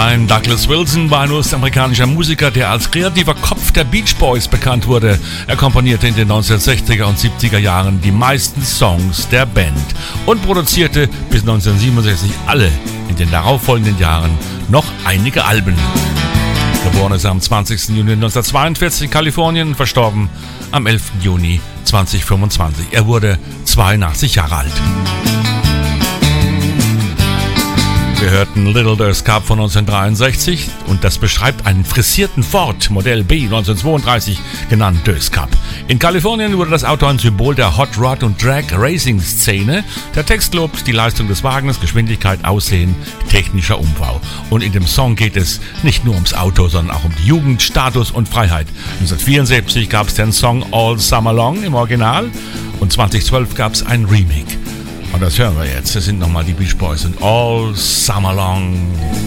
Brian Douglas Wilson war ein US-amerikanischer Musiker, der als kreativer Kopf der Beach Boys bekannt wurde. Er komponierte in den 1960er und 70er Jahren die meisten Songs der Band und produzierte bis 1967 alle in den darauffolgenden Jahren noch einige Alben. Geboren ist er am 20. Juni 1942 in Kalifornien, verstorben am 11. Juni 2025. Er wurde 82 Jahre alt. Wir hörten Little Deuce Cup von 1963 und das beschreibt einen frisierten Ford Modell B 1932, genannt Deuce Cup. In Kalifornien wurde das Auto ein Symbol der Hot Rod und Drag Racing Szene. Der Text lobt die Leistung des Wagens, Geschwindigkeit, Aussehen, technischer Umbau. Und in dem Song geht es nicht nur ums Auto, sondern auch um die Jugend, Status und Freiheit. 1974 gab es den Song All Summer Long im Original und 2012 gab es ein Remake. Und das hören wir jetzt. Das sind nochmal die Beach Boys und All Summer Long.